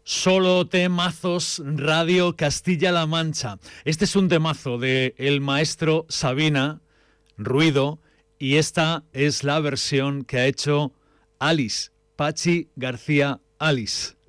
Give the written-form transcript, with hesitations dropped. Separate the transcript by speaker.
Speaker 1: Solo temazos, Radio Castilla-La Mancha. Este es un temazo de el maestro Sabina, Ruido, y esta es la versión que ha hecho Alice, Pachi García Alice.